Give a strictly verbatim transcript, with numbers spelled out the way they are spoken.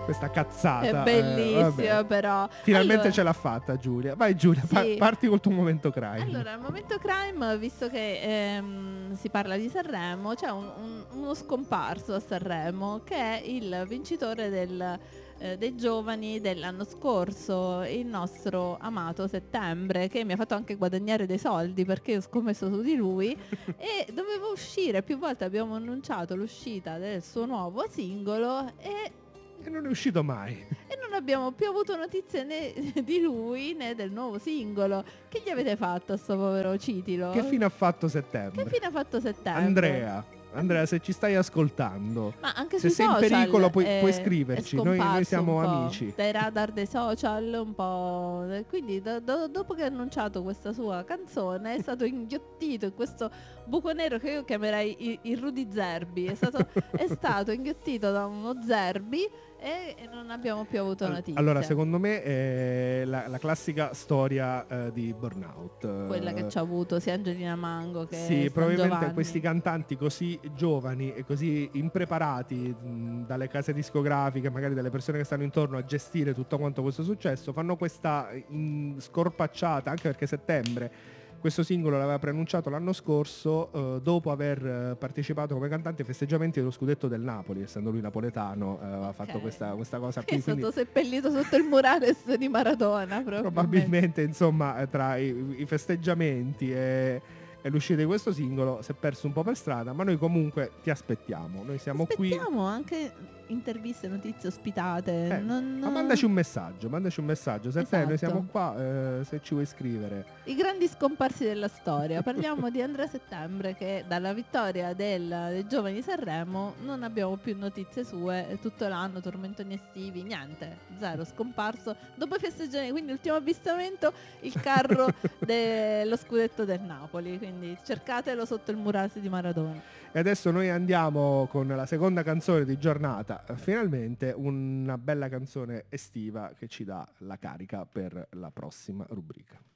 questa cazzata. È bellissima, eh, però. Finalmente allora, ce l'ha fatta Giulia. Vai Giulia, sì. pa- parti col tuo momento crime. Allora, il momento crime, visto che ehm, si parla di Sanremo, c'è un, un- uno scomparso a Sanremo che è il vincitore del, eh, dei giovani dell'anno scorso, il nostro amato Settembre, che mi ha fatto anche guadagnare dei soldi perché io ho scommesso su di lui e doveva uscire. Più volte abbiamo annunciato l'uscita del suo nuovo singolo e E non è uscito mai. e non abbiamo più avuto notizie né di lui né del nuovo singolo. Che gli avete fatto a sto povero Citilo? Che fine ha fatto Che Settembre? fine ha fatto Settembre? Andrea, Andrea, se ci stai ascoltando, Ma anche se sui sei in social pericolo puoi, è- puoi è scriverci, noi, noi scomparso siamo un po' amici. dai radar dei social un po'. Quindi do- do- dopo che ha annunciato questa sua canzone è stato inghiottito in questo buco nero che io chiamerei il, il Rudy Zerbi. È stato, è stato inghiottito da uno Zerbi e, e non abbiamo più avuto notizie. Allora, secondo me è la, la classica storia eh, di burnout. Quella che ci ha avuto sia Angelina Mango che Sì, San probabilmente Giovanni. questi cantanti così giovani e così impreparati mh, dalle case discografiche, magari dalle persone che stanno intorno a gestire tutto quanto questo successo, fanno questa in- scorpacciata, anche perché Settembre questo singolo l'aveva preannunciato l'anno scorso eh, dopo aver eh, partecipato come cantante ai festeggiamenti dello scudetto del Napoli, essendo lui napoletano, eh, aveva Ok. fatto questa, questa cosa È qui. stato Quindi seppellito sotto il murales di Maradona probabilmente. probabilmente insomma eh, tra i, i festeggiamenti e, e l'uscita di questo singolo si è perso un po' per strada, ma noi comunque ti aspettiamo, noi siamo qui. Aspettiamo anche interviste, notizie ospitate. Eh, non... Ma mandaci un messaggio, mandaci un messaggio. Se te, noi Esatto. siamo qua, eh, se ci vuoi scrivere. I grandi scomparsi della storia. Parliamo di Andrea Settembre che dalla vittoria del, dei giovani di Sanremo non abbiamo più notizie sue e tutto l'anno, tormentoni estivi, niente, zero, scomparso. Dopo i festeggiamenti, quindi ultimo avvistamento, il carro dello scudetto del Napoli, quindi cercatelo sotto il murales di Maradona. E adesso noi andiamo con la seconda canzone di giornata. Finalmente una bella canzone estiva che ci dà la carica per la prossima rubrica.